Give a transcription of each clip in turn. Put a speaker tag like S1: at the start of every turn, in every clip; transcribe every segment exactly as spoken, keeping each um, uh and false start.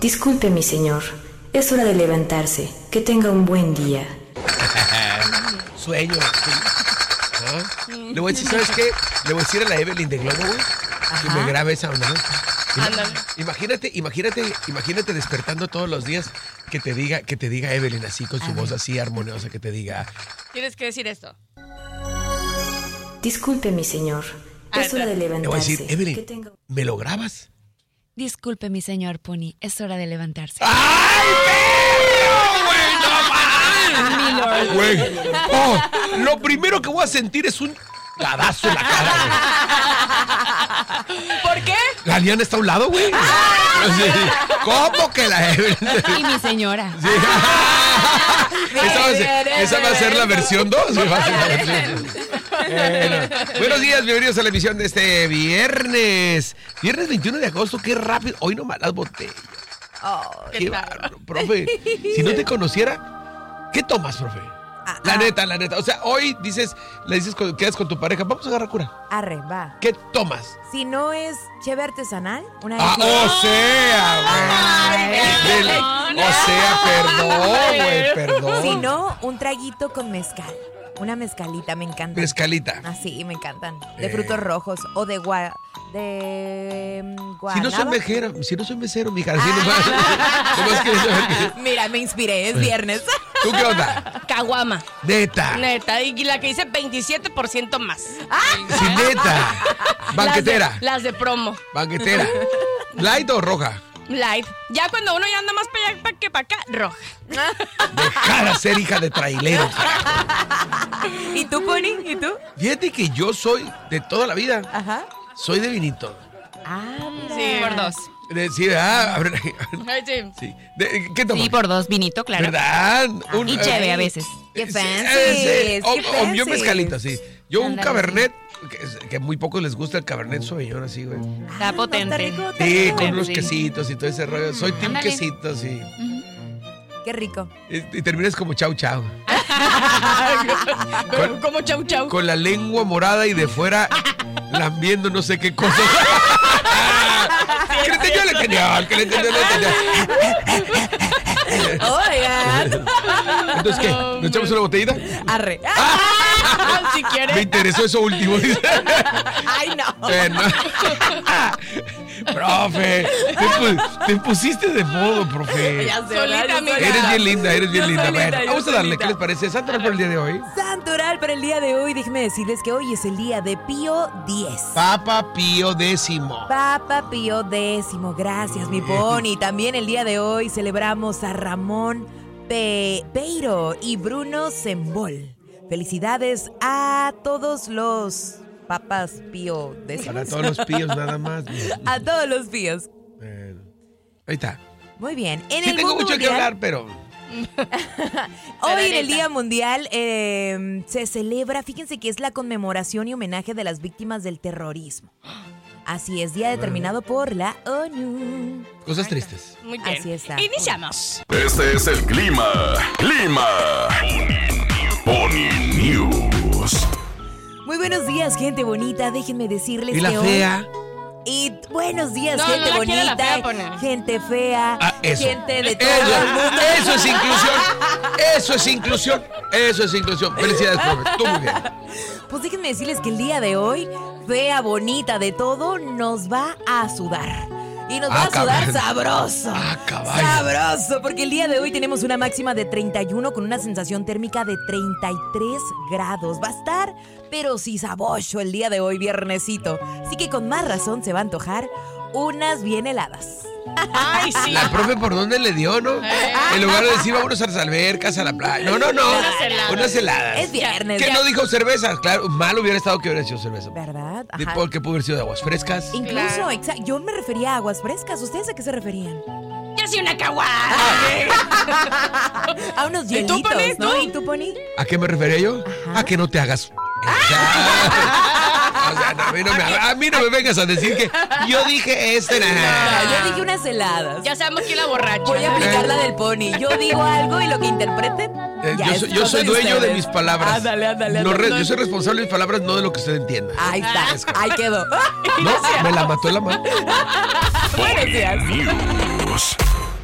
S1: Disculpe, mi señor. Es hora de levantarse. Que tenga un buen día.
S2: Sueño. ¿Ah? Le voy a decir, ¿sabes qué? Le voy a decir a la Evelyn de Globo, güey, que me grabe esa onda, ¿no? Ándale. Imagínate, imagínate, imagínate despertando todos los días que te diga, que te diga Evelyn así, con su voz así armoniosa, que te diga...
S3: Tienes que decir esto.
S1: Disculpe, mi señor. Es hora de levantarse.
S2: Le voy a decir, Evelyn,
S1: que tenga...
S2: ¿me lo grabas?
S4: Disculpe, mi señor Pony, es hora de levantarse.
S2: ¡Ay, perro, güey! ¡No mames! Güey, oh, lo primero que voy a sentir es un cadazo en la cara,
S3: güey. ¿Por qué?
S2: La Liana está a un lado, güey. ¿Cómo que la Evelyn?
S4: Y mi señora.
S2: Sí. Esa va a ser, esa va a ser la versión dos. Va a ser la versión dos. Bueno, buenos días, bienvenidos a la emisión de este viernes. Viernes veintiuno de agosto, qué rápido. Hoy nomás las botellas. Oh, qué bárbaro, profe. Si no te conociera, ¿qué tomas, profe? Ah, la ah. neta, la neta. O sea, hoy dices, le dices, quedas con tu pareja, vamos a agarrar cura.
S5: Arre, va.
S2: ¿Qué tomas?
S5: Si no es cheve artesanal, una
S2: Ah, o sea, güey. O sea, perdón, güey, perdón.
S5: Si no, un traguito con mezcal. Una mezcalita, me encanta.
S2: Mezcalita.
S5: Ah, sí, me encantan. De eh. frutos rojos o de gua... de guanaba.
S2: Si no soy mesero, si no soy mesero, mija. Ah. Si nomás, nomás que saber que...
S5: Mira, me inspiré, es viernes.
S2: ¿Tú qué onda?
S3: Caguama.
S2: Neta.
S3: Neta, y la que dice veintisiete por ciento más.
S2: Ah. Sí, neta. Banquetera.
S3: Las de, las de promo.
S2: Banquetera. ¿Light o roja?
S3: Light. Ya cuando uno ya anda más para allá que para acá, roja.
S2: Dejar de ser hija de trailero.
S5: ¿Y tú, Pony? ¿Y tú?
S2: Fíjate que yo soy de toda la vida.
S5: Ajá.
S2: Soy de vinito.
S5: Ah, mira.
S3: Sí, por dos.
S2: De, sí, ah, a ver,
S3: Ay, sí.
S2: sí. De, ¿qué tomas?
S4: Sí, por dos, vinito, claro.
S2: ¿Verdad?
S4: Ah, un, y chévere a veces.
S5: Qué fancy.
S2: Sí, sí. O,
S5: qué fancy.
S2: O yo mezcalito, sí. Yo un cabernet, que, que a muy pocos les gusta el cabernet sauvignon así, güey.
S4: Está ah, potente.
S5: Rico, está
S2: sí,
S5: rico.
S2: con unos quesitos y todo ese rollo. Soy team
S4: Ándale.
S2: quesitos, sí.
S5: Uh-huh. Qué rico.
S2: Y, y terminas como chau chau.
S3: con, como chau chau.
S2: Con la lengua morada y de fuera lambiendo no sé qué cosa. Que le entendió, le entendió, que le entendió, le entendió.
S5: Oigan.
S2: Entonces, ¿qué? ¿Nos echamos una botellita?
S5: Arre.
S2: Ah,
S3: si quieres.
S2: Me interesó eso último.
S5: Ay, no.
S2: Bueno. Profe, te, pu- te pusiste de modo, profe.
S5: Ya sé,
S3: solita,
S5: solita.
S2: Eres bien linda, eres bien
S5: Yo
S2: linda.
S5: solita,
S2: Bueno,
S5: yo
S2: vamos a darle,
S5: solita.
S2: ¿qué les parece? ¿Santo oral para el día de hoy?
S5: Santo oral para el día de hoy. Déjenme decirles que hoy es el día de Pío X.
S2: Papa Pío Décimo.
S5: Papa Pío X. Gracias, mi Pony. También el día de hoy celebramos a Ramón Pe- Peiro y Bruno Sembol. Felicidades a todos los papas Pío X.
S2: Para todos los píos nada más.
S5: A todos los píos.
S2: Bueno, ahí está.
S5: Muy bien. En
S2: Sí
S5: el
S2: tengo
S5: mundo
S2: mucho
S5: mundial,
S2: que hablar, pero...
S5: Hoy en el Día Mundial eh, se celebra, fíjense que es la conmemoración y homenaje de las víctimas del terrorismo. Así es, día determinado por la ONU.
S2: Cosas tristes.
S3: Muy bien.
S5: Así está.
S3: Iniciamos.
S6: Este es el clima. Clima. Pony News.
S5: Muy buenos días, gente bonita. Déjenme decirles
S2: ¿Y la
S5: que hoy...
S2: fea?
S5: Y buenos días,
S3: No,
S5: gente
S3: no la quiere la
S5: bonita,
S3: fea poner.
S5: gente fea,
S2: Ah, eso.
S5: gente de todo
S2: Eso,
S5: el mundo.
S2: eso es inclusión. Eso es inclusión. Eso es inclusión. Felicidades, profe. Tú muy bien.
S5: Pues déjenme decirles que el día de hoy, fea, bonita, de todo, nos va a sudar. Y nos va
S2: Ah,
S5: a sudar
S2: caballo.
S5: sabroso.
S2: Ah, caballo.
S5: Sabroso, porque el día de hoy tenemos una máxima de treinta y uno con una sensación térmica de treinta y tres grados. Va a estar, pero sí sabocho el día de hoy, viernesito. Así que con más razón se va a antojar unas bien heladas.
S3: Ay, sí.
S2: La profe, ¿por dónde le dio, no?
S3: Eh.
S2: En lugar de decir, vámonos a las albercas, a la playa. No, no, no.
S3: Unas heladas.
S2: Unas heladas.
S5: Es viernes.
S2: ¿Qué
S5: ya-
S2: no dijo cerveza? Claro, mal hubiera estado que hubiera sido cerveza.
S5: ¿Verdad?
S2: De-
S5: Ajá.
S2: Porque pudo haber sido de aguas frescas.
S5: Incluso,
S3: Claro.
S5: exa- yo me refería a aguas frescas. ¿Ustedes a qué se referían?
S3: Yo soy una caguá.
S5: A unos
S3: ¿Y tú,
S5: hielitos,
S3: Pony?
S5: ¿no?
S3: ¿Tú?
S5: ¿Y tú, Pony?
S2: ¿A qué me refería yo?
S5: Ajá.
S2: A que no te hagas. O sea, no, a, mí no me, a mí no me vengas a decir que yo dije este.
S5: No,
S2: Nada.
S5: yo dije unas heladas.
S3: Ya sabemos quién la borracha.
S5: Voy a aplicar la del Pony. Yo digo algo y lo que interpreten.
S2: Eh,
S5: ya
S2: yo
S5: es
S2: soy, yo
S5: cosa
S2: soy dueño de
S5: ustedes.
S2: mis palabras.
S5: Ándale, ándale,
S2: No,
S5: ándale.
S2: re- yo soy responsable de mis palabras, no de lo que usted entienda.
S5: Ahí está. Ahí quedó.
S2: No, me la mató la mano.
S5: Buenos días.
S6: News.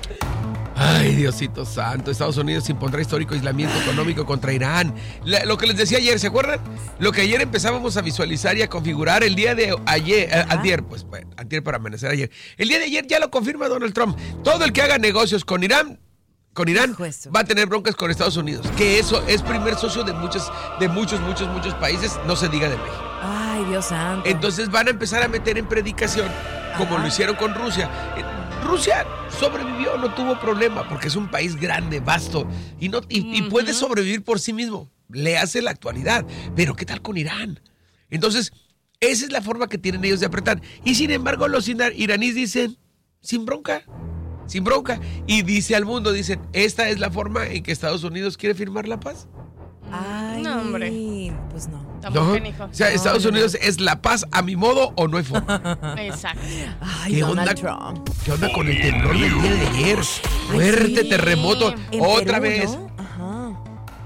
S2: Ay, Diosito santo. Estados Unidos impondrá histórico aislamiento económico contra Irán. La, lo que les decía ayer, ¿se acuerdan? Lo que ayer empezábamos a visualizar y a configurar el día de ayer, eh, ayer, pues, bueno, ayer para amanecer ayer. El día de ayer ya lo confirma Donald Trump. Todo el que haga negocios con Irán, con Irán, va a tener broncas con Estados Unidos. Que eso es primer socio de muchos, de muchos, muchos, muchos países, no se diga de México.
S5: Ay, Dios santo.
S2: Entonces van a empezar a meter en predicación, como Ajá. lo hicieron con Rusia. Rusia sobrevivió, no tuvo problema, porque es un país grande, vasto, y, no, y, uh-huh. y puede sobrevivir por sí mismo. Le hace la actualidad. Pero ¿qué tal con Irán? Entonces, esa es la forma que tienen ellos de apretar. Y sin embargo, los iraníes dicen, sin bronca, sin bronca. Y dice al mundo, dicen, esta es la forma en que Estados Unidos quiere firmar la paz.
S5: Ay,
S3: no, hombre.
S5: Pues no.
S2: No, o sea, Estados no, Unidos no. es la paz a mi modo o no hay forma.
S3: Exacto.
S5: Ay,
S2: ¿Qué
S5: Donald
S2: onda,
S5: Trump.
S2: ¿Qué onda con el temblor del día de ayer? Fuerte sí. terremoto.
S5: En
S2: Otra
S5: Perú,
S2: vez.
S5: ¿no? Ajá.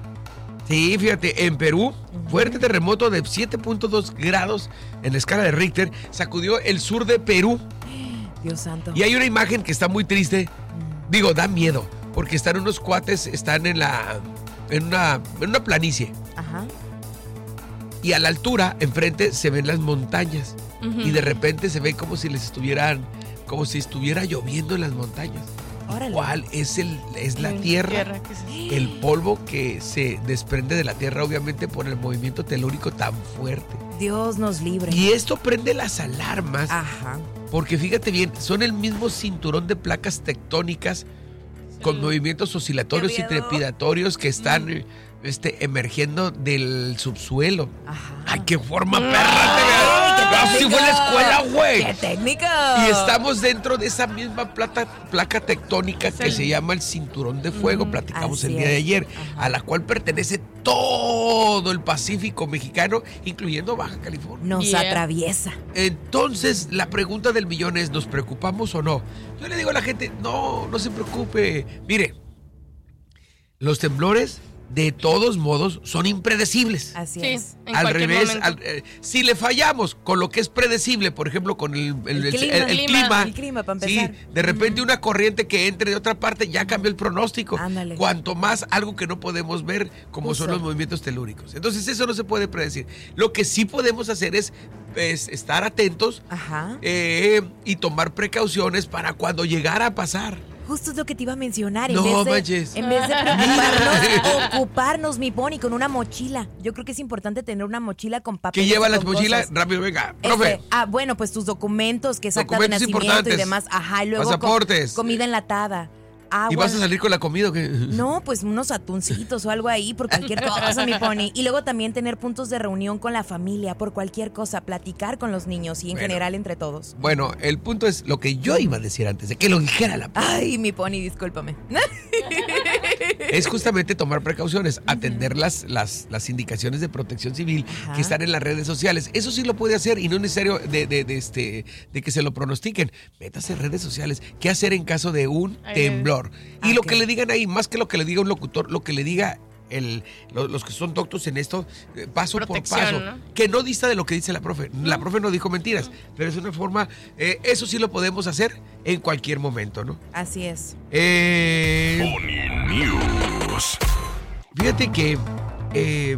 S2: Sí, fíjate, en Perú, uh-huh. fuerte terremoto de siete punto dos grados en la escala de Richter sacudió el sur de Perú.
S5: Dios santo.
S2: Y hay una imagen que está muy triste. Uh-huh. Digo, da miedo, porque están unos cuates, están en la en una, en una planicie.
S5: Ajá.
S2: Y a la altura, enfrente, se ven las montañas. Uh-huh. Y de repente se ve como si les estuvieran, como si estuviera lloviendo en las montañas.
S5: Órale.
S2: ¿Cuál es, el, es la tierra?
S3: tierra que se...
S2: El polvo que se desprende de la tierra, obviamente, por el movimiento telúrico tan fuerte.
S5: Dios nos libre.
S2: Y esto prende las alarmas.
S5: Ajá.
S2: Porque fíjate bien, son el mismo cinturón de placas tectónicas sí. con movimientos oscilatorios y trepidatorios que están... Mm. Este, emergiendo del subsuelo.
S5: Ajá.
S2: ¡Ay, qué forma perra! ¡Ay, qué fue la escuela, güey!
S5: ¡Qué técnico!
S2: Y estamos dentro de esa misma plata, placa tectónica sí. que se llama el cinturón de fuego. Mm, Platicamos el día es. de ayer, Ajá. a la cual pertenece todo el Pacífico mexicano, incluyendo Baja California.
S5: Nos yeah. atraviesa.
S2: Entonces, la pregunta del millón es, ¿nos preocupamos o no? Yo le digo a la gente, no, no se preocupe. Mire, los temblores... de todos modos, son impredecibles.
S5: Así
S3: sí,
S5: es.
S2: Al revés, al, eh, si le fallamos con lo que es predecible, por ejemplo, con el, el, el, clima, el, el, el clima,
S5: el clima para empezar.
S2: Sí, de repente uh-huh. una corriente que entre de otra parte ya cambió el pronóstico.
S5: Ándale.
S2: Cuanto más algo que no podemos ver, como Uso. son los movimientos telúricos. Entonces, eso no se puede predecir. Lo que sí podemos hacer es, es estar atentos
S5: Ajá.
S2: Eh, y tomar precauciones para cuando llegara a pasar.
S5: Justo es lo que te iba a mencionar. En
S2: no
S5: vez de,
S2: manches.
S5: En vez de preocuparnos, ocuparnos, mi Pony, con una mochila. Yo creo que es importante tener una mochila con papel.
S2: ¿Qué lleva la mochila? Rápido, venga,
S5: este,
S2: profe.
S5: Ah, bueno, pues tus documentos, que es acta de nacimiento y demás. Ajá, y luego
S2: pasaportes.
S5: Com- comida enlatada. Agua.
S2: ¿Y vas a salir con la comida o qué?
S5: No, pues unos atuncitos o algo ahí por cualquier cosa, mi Pony. Y luego también tener puntos de reunión con la familia por cualquier cosa, platicar con los niños y en bueno, general entre todos.
S2: Bueno, el punto es lo que yo iba a decir antes de que lo dijera la Pony.
S5: Ay, mi Pony, discúlpame.
S2: Es justamente tomar precauciones, uh-huh. atender las, las, las indicaciones de protección civil Ajá. que están en las redes sociales. Eso sí lo puede hacer y no es necesario de, de, de, este, de que se lo pronostiquen. Métase en redes sociales. ¿Qué hacer en caso de un Ay, temblor? Y okay. lo que le digan ahí, más que lo que le diga un locutor, lo que le diga el, los, los que son doctos en esto, paso Protección, por paso, ¿no? Que no dista de lo que dice la profe. La profe no dijo mentiras, pero es una forma, eh, eso sí lo podemos hacer en cualquier momento, ¿no?
S5: Así es.
S2: Eh,
S6: Pony News.
S2: Fíjate que eh,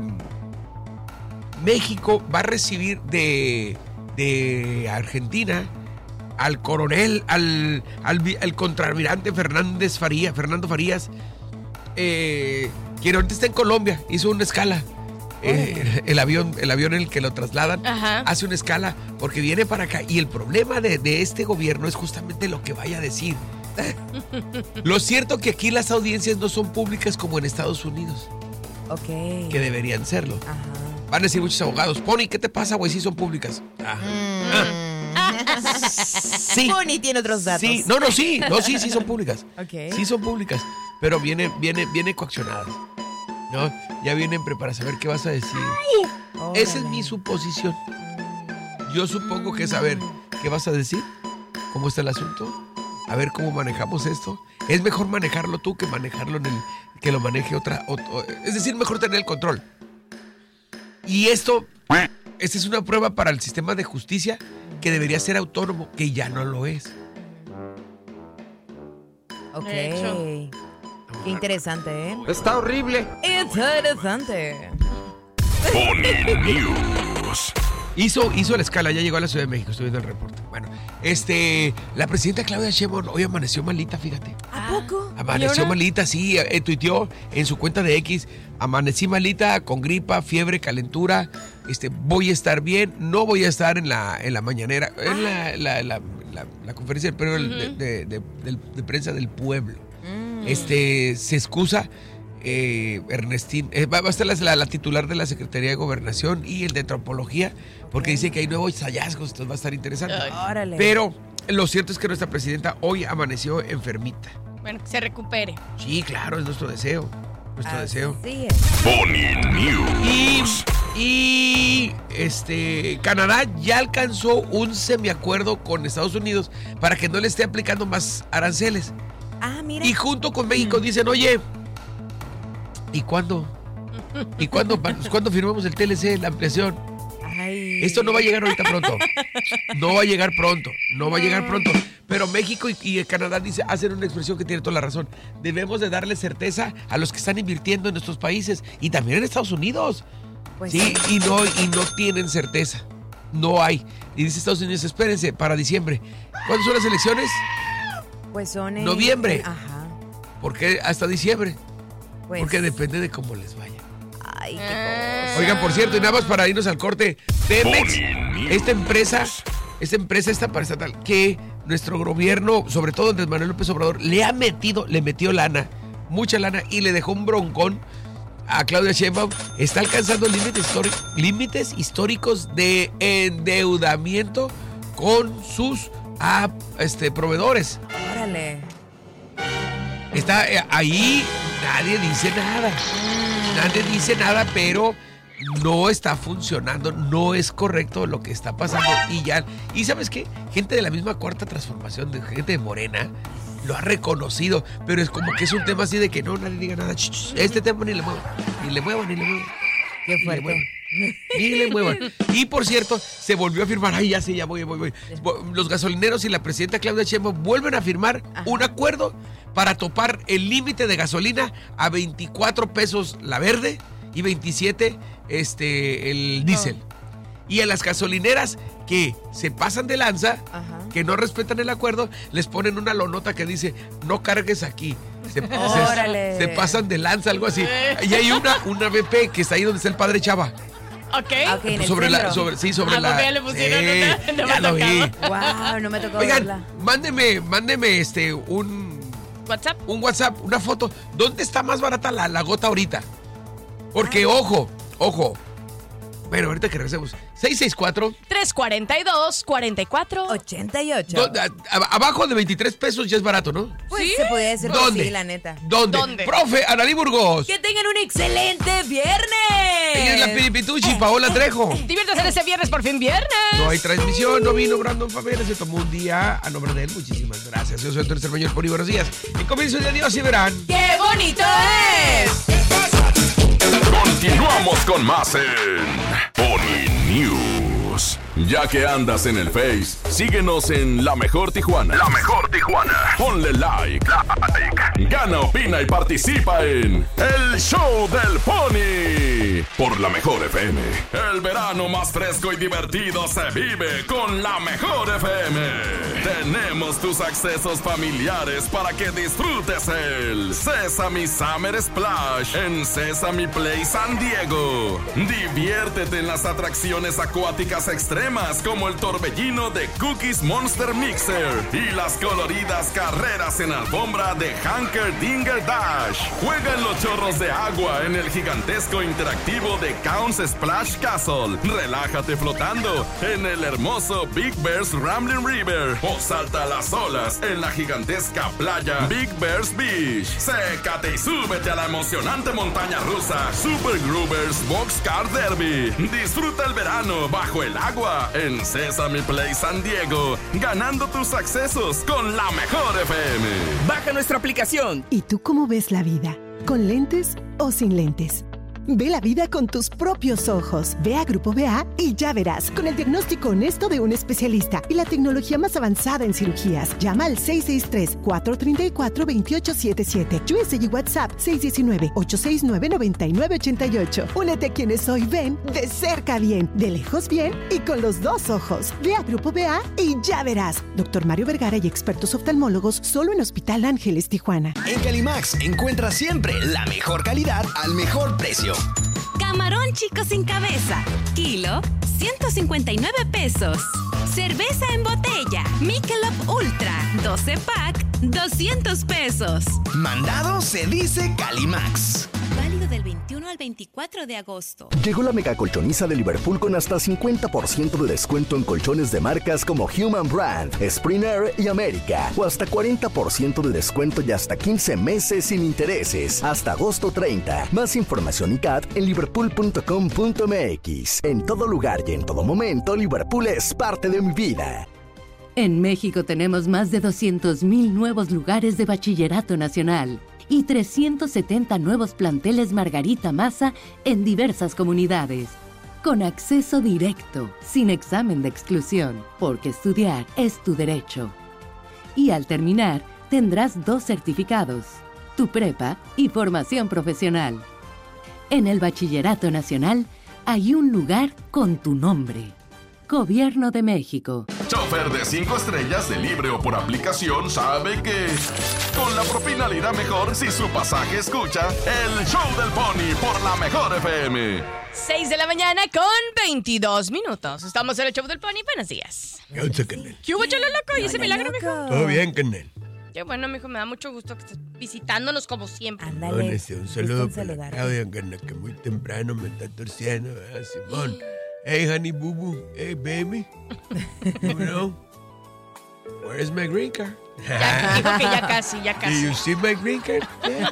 S2: México va a recibir de, de Argentina al coronel, al, al, al contraalmirante Fernández Faría, Fernando Farías, eh, quien ahorita está en Colombia, hizo una escala. Eh, el, el avión, el avión en el que lo trasladan, Ajá. hace una escala porque viene para acá. Y el problema de, de este gobierno es justamente lo que vaya a decir. Lo cierto que aquí las audiencias no son públicas como en Estados Unidos.
S5: Ok.
S2: Que deberían serlo.
S5: Ajá.
S2: Van a decir muchos abogados, Pony, ¿qué te pasa, güey? Sí son públicas. Ajá.
S5: Mm.
S2: Ah. Sí.
S5: Pony tiene otros datos.
S2: Sí, no, no, sí, no, sí, sí son públicas.
S5: Okay.
S2: Sí son públicas, pero viene, viene, viene coaccionadas. ¿No? Ya vienen preparadas a ver qué vas a decir.
S5: Órale.
S2: Esa es mi suposición. Yo supongo que es a ver qué vas a decir, cómo está el asunto, a ver cómo manejamos esto. Es mejor manejarlo tú que manejarlo en el que lo maneje otra, otro, es decir, mejor tener el control. Y esto, esta es una prueba para el sistema de justicia que debería ser autónomo, que ya no lo es.
S5: Ok. Qué interesante, ¿eh?
S7: Está horrible.
S5: Interesante.
S6: Pony News.
S2: Hizo, hizo la escala, ya llegó a la Ciudad de México, estoy viendo el reporte. Bueno, este, la presidenta Claudia Sheinbaum hoy amaneció malita, fíjate.
S5: ¿A poco?
S2: Amaneció malita, sí, eh, tuiteó en su cuenta de X, amanecí malita, con gripa, fiebre, calentura, este, voy a estar bien, no voy a estar en la, en la mañanera, en la, la, la, la, la conferencia de, uh-huh. de, de, de, de, de prensa del pueblo. Mm. Este, se excusa. Eh, Ernestín, eh, va a estar la, la titular de la Secretaría de Gobernación y el de Antropología, porque dice que hay nuevos hallazgos, entonces va a estar interesante.
S5: Órale.
S2: Pero lo cierto es que nuestra presidenta hoy amaneció enfermita.
S3: Bueno, que se recupere.
S2: Sí, claro, es nuestro deseo. Nuestro
S5: Así
S2: deseo.
S5: es.
S6: Pony News.
S2: Y, y este Canadá ya alcanzó un semiacuerdo con Estados Unidos para que no le esté aplicando más aranceles.
S5: Ah, mira.
S2: Y junto con México dicen, oye, ¿y cuándo? ¿Y cuándo, cuándo firmamos el T L C, la ampliación?
S5: Ay.
S2: Esto no va a llegar ahorita pronto. No va a llegar pronto. No va a llegar pronto. Pero México y, y Canadá dice, hacen una expresión que tiene toda la razón. Debemos de darle certeza a los que están invirtiendo en nuestros países y también en Estados Unidos.
S5: Pues
S2: sí,
S5: sí.
S2: y no, y no tienen certeza. No hay. Y dice Estados Unidos, espérense, para diciembre. ¿Cuándo son las elecciones?
S5: Pues son en
S2: Noviembre.
S5: Ajá.
S2: ¿Por qué hasta diciembre?
S5: Pues...
S2: Porque depende de cómo les vaya.
S5: Ay, qué cosa.
S2: Oigan, por cierto, y nada más para irnos al corte, Pemex, esta empresa, esta empresa, esta paraestatal, que nuestro gobierno, sobre todo Andrés Manuel López Obrador, le ha metido, le metió lana, mucha lana, y le dejó un broncón a Claudia Sheinbaum, está alcanzando límites históricos, límites históricos de endeudamiento con sus ah, este, proveedores.
S5: Órale.
S2: Está eh, ahí, nadie dice nada. Nadie dice nada, pero no está funcionando, no es correcto lo que está pasando. Y ya, y ¿sabes qué? Gente de la misma Cuarta Transformación, de gente de Morena, lo ha reconocido, pero es como que es un tema así de que no, nadie diga nada. Ch, ch, este tema ni le muevan, ni le muevan, ni le muevan.
S5: Qué
S2: Ni le
S5: fuerte.
S2: muevan. Ni le muevan. Y por cierto, se volvió a firmar, ay, ya sé, ya voy, voy, voy. Los gasolineros y la presidenta Claudia Sheinbaum vuelven a firmar
S5: Ajá.
S2: un acuerdo para topar el límite de gasolina a veinticuatro pesos la verde y veintisiete este, el diésel. Oh. Y a las gasolineras que se pasan de lanza,
S5: Ajá.
S2: que no respetan el acuerdo, les ponen una lonota que dice, no cargues aquí. Se,
S5: Órale.
S2: se, se pasan de lanza, algo así. Y hay una, una B P que está ahí donde está el padre Chava.
S3: Ok.
S5: Okay, en el
S2: sobre
S5: centro.
S2: la, sobre, sí, sobre
S3: Ah,
S2: la.
S3: porque ya le pusieron
S2: sí,
S3: una- no me
S2: ya
S3: ha
S2: lo vi.
S3: tocado.
S5: Wow, no me tocó
S2: Oigan,
S5: verla.
S2: mándeme, mándeme este un,
S3: WhatsApp.
S2: un WhatsApp, una foto. ¿Dónde está más barata la, la gota ahorita? Porque, ojo, ojo. Bueno, ahorita que regresemos. seis seis cuatro.
S3: tres cuarenta y dos, cuarenta y cuatro.
S5: ochenta y ocho.
S2: do- a- a- abajo de veintitrés pesos ya es barato, ¿no?
S5: Pues
S3: ¿Sí?
S5: se podría decir que
S2: ¿Dónde?
S5: sí, la neta.
S2: ¿Dónde?
S3: ¿Dónde?
S2: Profe, Analí Burgos.
S5: Que tengan un excelente viernes.
S2: Ella es la Piripituchi, Paola Trejo.
S3: Diviértase en este viernes, por fin viernes.
S2: No hay transmisión, no vino Brandon Favela, se tomó un día a nombre de él. Muchísimas gracias. Yo soy Antonio Cermeño, por buenos días. En comienzo de adiós y verán.
S5: ¡Qué bonito es!
S6: Continuamos con más en Pony News. Ya que andas en el Face, síguenos en La Mejor Tijuana. La Mejor Tijuana. Ponle like. Like. Gana, opina y participa en El Show del Pony. Por La Mejor F M. El verano más fresco y divertido se vive con La Mejor F M. Tenemos tus accesos familiares para que disfrutes el Sesame Summer Splash en Sesame Play San Diego. Diviértete en las atracciones acuáticas extremas como el torbellino de Cookies Monster Mixer y las coloridas carreras en alfombra de Hanker Dinger Dash. Juega en los chorros de agua en el gigantesco interactivo de Counts Splash Castle. Relájate flotando en el hermoso Big Bear's Rambling River o salta a las olas en la gigantesca playa Big Bear's Beach. Sécate y súbete a la emocionante montaña rusa Super Groovers Boxcar Derby. Disfruta el verano bajo el agua en Sesame Play San Diego, ganando tus accesos con La Mejor F M.
S8: Baja nuestra aplicación.
S9: ¿Y tú cómo ves la vida? ¿Con lentes o sin lentes?
S7: Ve la vida con tus propios ojos. Ve a Grupo B A y ya verás. Con el diagnóstico honesto de un especialista y la tecnología más avanzada en cirugías. Llama al seis seis tres, cuatro tres cuatro, dos ocho siete siete. U S y WhatsApp seis uno nueve, ocho seis nueve, nueve nueve ocho ocho. Únete a quienes hoy ven de cerca bien, de lejos bien y con los dos ojos. Ve a Grupo B A y ya verás. Doctor Mario Vergara y expertos oftalmólogos solo en Hospital Ángeles, Tijuana.
S8: En Calimax encuentra siempre la mejor calidad al mejor precio.
S9: Camarón chico sin cabeza, kilo, ciento cincuenta y nueve pesos. Cerveza en botella, Michelob Ultra, doce pack, doscientos pesos.
S8: Mandado se dice Calimax.
S9: Válido del veintiuno al veinticuatro de agosto.
S10: Llegó la mega colchoniza de Liverpool con hasta cincuenta por ciento de descuento en colchones de marcas como Human Brand, Springer y América. O hasta cuarenta por ciento de descuento y hasta quince meses sin intereses. Hasta agosto treinta. Más información y C A T en liverpool punto com punto m x. En todo lugar y en todo momento, Liverpool es parte de mi vida.
S11: En México tenemos más de doscientos mil nuevos lugares de bachillerato nacional y trescientos setenta nuevos planteles Margarita Maza en diversas comunidades, con acceso directo, sin examen de exclusión, porque estudiar es tu derecho. Y al terminar, tendrás dos certificados, tu prepa y formación profesional. En el Bachillerato Nacional hay un lugar con tu nombre. Gobierno de México.
S6: Chofer de cinco estrellas de libre o por aplicación sabe que con la propina le irá mejor si su pasaje escucha el Show del Pony por la Mejor F M.
S3: seis de la mañana con veintidós minutos. Estamos en el Show del Pony. Buenos días.
S2: ¿Qué onda, carnal?
S3: ¿Qué hubo, cholo loco? ¿Y ese milagro, mijo?
S2: Todo bien, carnal.
S3: Qué bueno, mijo. Me da mucho gusto que estés visitándonos como siempre.
S2: Ándale. Bueno, un saludo para Claudia, carnal, que muy temprano me está torciendo, ¿verdad, Simón? Hey, honey, boo boo. Hey, baby. You know, where's my green card?
S3: Ya, dijo que ya casi, ya casi.
S2: Do you see my green card?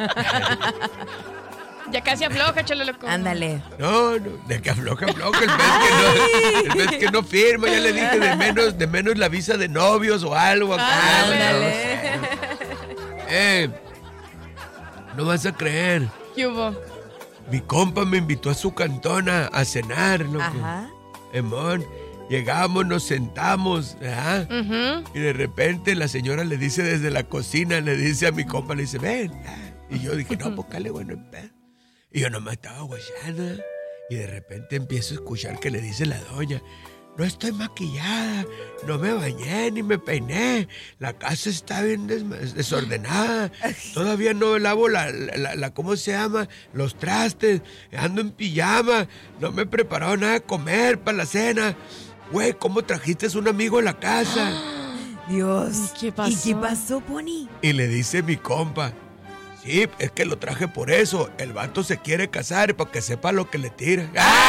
S3: Ya casi afloja, cholo loco.
S5: Ándale.
S2: No, no, de que afloja, afloja. El mes que no, el mes que no firma, ya le dije de menos, de menos la visa de novios o algo acá.
S3: Ándale.
S2: No, eh, no vas a creer.
S3: ¿Qué hubo?
S2: Mi compa me invitó a su cantona a cenar, loco.
S5: Ajá.
S2: Emón, llegamos, nos sentamos, ¿verdad?
S3: Uh-huh.
S2: Y de repente la señora le dice desde la cocina, le dice a mi compa, le dice, ven. Y yo dije, no, pues cale, bueno, ven. Y yo nomás estaba guayana. Y de repente empiezo a escuchar que le dice la doña, no estoy maquillada, no me bañé ni me peiné, la casa está bien des- desordenada, todavía no lavo la, la, la, la, ¿cómo se llama? Los trastes, ando en pijama, no me he preparado nada de comer para la cena. Güey, ¿cómo trajiste a un amigo a la casa?
S5: Dios.
S3: ¿Qué pasó?
S5: ¿Y qué pasó, Pony?
S2: Y le dice mi compa, sí, es que lo traje por eso, el vato se quiere casar para que sepa lo que le tira.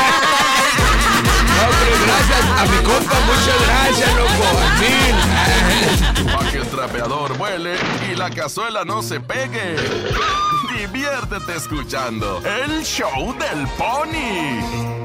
S2: No, pero gracias a mi compa, muchas gracias, loco, al mil.
S6: Para que el trapeador vuele y la cazuela no se pegue. Diviértete escuchando el Show del Pony.